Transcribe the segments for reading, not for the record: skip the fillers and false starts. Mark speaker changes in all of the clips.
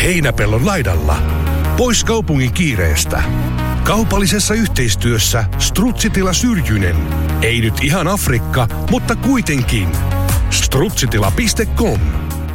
Speaker 1: Heinäpellon laidalla. Pois kaupungin kiireestä. Kaupallisessa yhteistyössä Strutsitila Syrjynen. Ei nyt ihan Afrikka, mutta kuitenkin. Strutsitila.com.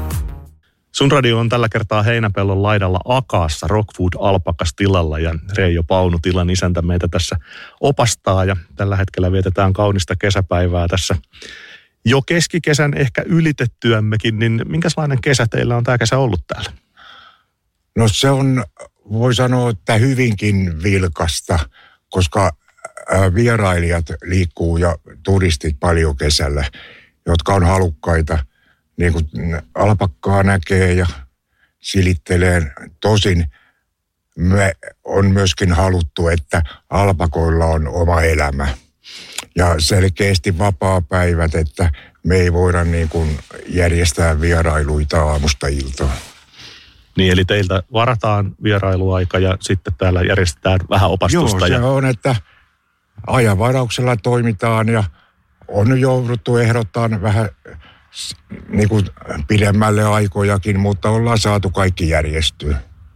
Speaker 2: Sun radio on tällä kertaa Heinäpellon laidalla Akaassa Rockwood Alpakas tilalla ja Reijo Paunu tilan isäntä meitä tässä opastaa ja tällä hetkellä vietetään kaunista kesäpäivää tässä jo keskikesän ehkä ylitettyämmekin, niin minkälainen kesä teillä on tämä kesä ollut täällä?
Speaker 3: No se on, voi sanoa, että hyvinkin vilkasta, koska vierailijat liikkuu ja turistit paljon kesällä, jotka on halukkaita. Niin kuin alpakkaa näkee ja silittelee. Tosin me on myöskin haluttu, että alpakoilla on oma elämä. Ja selkeästi vapaapäivät, että me ei voida niin kuin järjestää vierailuita aamusta iltaan.
Speaker 2: Niin, eli teiltä varataan vierailuaika ja sitten täällä järjestetään vähän opastusta.
Speaker 3: Joo, se on, että ajanvarauksella toimitaan ja on jouduttu ehdottamaan vähän niin kuin pidemmälle aikojakin, mutta ollaan saatu kaikki järjestyä.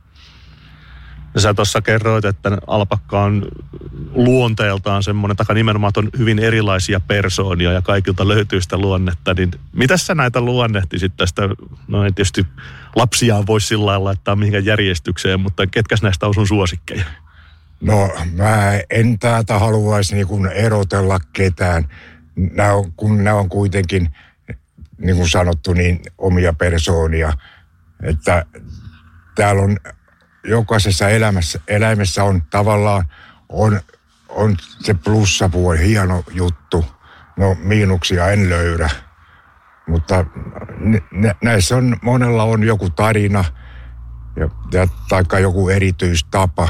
Speaker 2: Sä tuossa kerroit, että alpakka on luonteeltaan semmoinen, taka nimenomaan on hyvin erilaisia persoonia ja kaikilta löytyy sitä luonnetta, niin mitäs sä näitä luonnehtisit tästä? No ei tietysti lapsiaan voi sillä lailla laittaa mihinkään järjestykseen, mutta ketkäs näistä on sun suosikkeja?
Speaker 3: No mä en täältä haluaisi niin kuin erotella ketään, kun nämä on kuitenkin niin kuin sanottu, niin omia persoonia, että täällä on jokaisessa eläimessä on tavallaan on se plussapuoli, hieno juttu. No miinuksia en löydä, mutta näissä on, monella on joku tarina taikka joku erityistapa,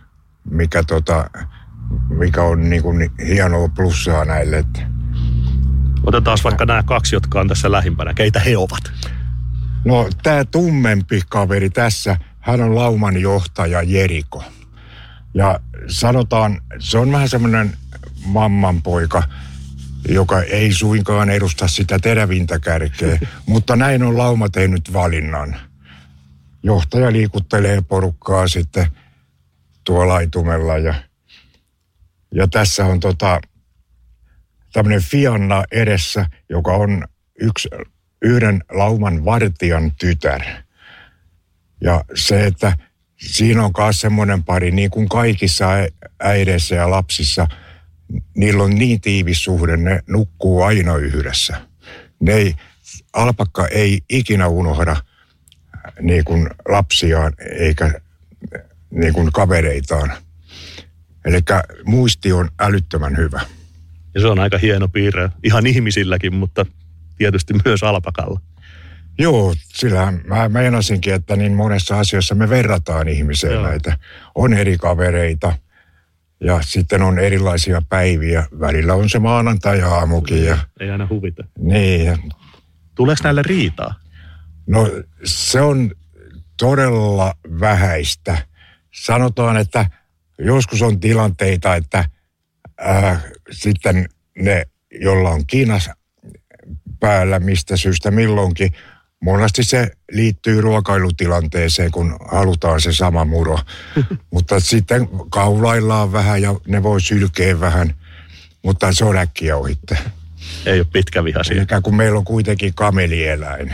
Speaker 3: mikä on niin kuin hienoa plussaa näille.
Speaker 2: Otetaan vaikka nämä kaksi, jotka on tässä lähimpänä. Keitä he ovat?
Speaker 3: No tämä tummempi kaveri tässä, hän on lauman johtaja Jeriko. Ja sanotaan, se on vähän semmoinen mammanpoika, joka ei suinkaan edusta sitä terävintä kärkeä, mutta näin on lauma tehnyt valinnan. Johtaja liikuttelee porukkaa sitten tuolla laitumella ja tässä on tämmöinen Fianna edessä, joka on yhden lauman vartijan tytär. Ja se, että siinä on myös semmoinen pari, niin kuin kaikissa äideissä ja lapsissa, niillä on niin tiivis suhde, ne nukkuu aina yhdessä. Alpakka ei ikinä unohda niin kuin lapsiaan eikä niin kuin kavereitaan. Eli muisti on älyttömän hyvä.
Speaker 2: Ja se on aika hieno piirre, ihan ihmisilläkin, mutta tietysti myös alpakalla.
Speaker 3: Joo, sillä mä meinasinkin, että niin monessa asiassa me verrataan ihmiseen näitä. On eri kavereita ja sitten on erilaisia päiviä. Välillä on se maanantai-aamukin.
Speaker 2: Ei aina huvita.
Speaker 3: Niin.
Speaker 2: Tuleeko näille riitaa?
Speaker 3: No se on todella vähäistä. Sanotaan, että joskus on tilanteita, että sitten ne, jolla on Kiinassa päällä mistä syystä milloinkin, monesti se liittyy ruokailutilanteeseen, kun halutaan se sama muro. Mutta sitten kaulaillaan vähän ja ne voi sylkeä vähän, mutta se on äkkiä ohitte.
Speaker 2: Ei ole pitkävihaisia.
Speaker 3: Eikä kun meillä on kuitenkin kamelieläin.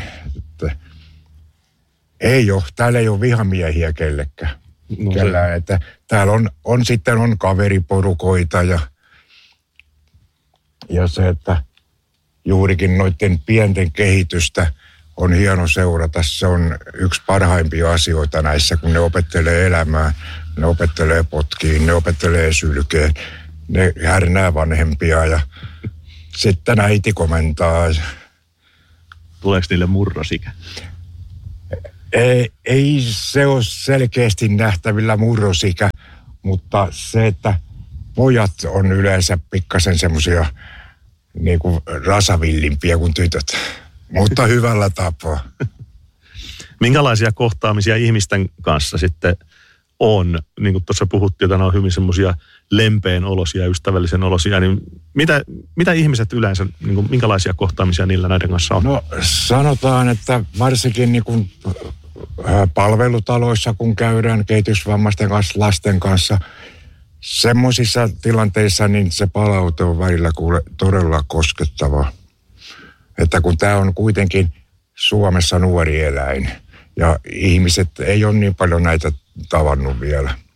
Speaker 3: Täällä ei ole vihamiehiä kellekään.
Speaker 2: No
Speaker 3: että täällä on kaveriporukoita ja se, että juurikin noiden pienten kehitystä on hieno seurata. Se on yksi parhaimpia asioita näissä, kun ne opettelee elämää, ne opettelee potkiin, ne opettelee sylkeen, ne härnää vanhempia ja sitten äiti komentaa.
Speaker 2: Tuleeko niille murrosikä?
Speaker 3: Ei se ole selkeästi nähtävillä murrosikä, mutta se, että pojat on yleensä pikkasen semmoisia niin kuin rasavillimpiä kuin tytöt, mutta hyvällä tapaa.
Speaker 2: Minkälaisia kohtaamisia ihmisten kanssa sitten on? Niin kuin tuossa puhuttiin, että ne on hyvin semmoisia lempeän olosia, ystävällisen olosia, niin mitä ihmiset yleensä, niin kuin, minkälaisia kohtaamisia niillä näiden kanssa on?
Speaker 3: No sanotaan, että varsinkin niin kuin palvelutaloissa, kun käydään kehitysvammaisten kanssa, lasten kanssa. Semmoisissa tilanteissa niin se palaute on välillä todella koskettava. Että kun tämä on kuitenkin Suomessa nuori eläin ja ihmiset ei ole niin paljon näitä tavannut vielä.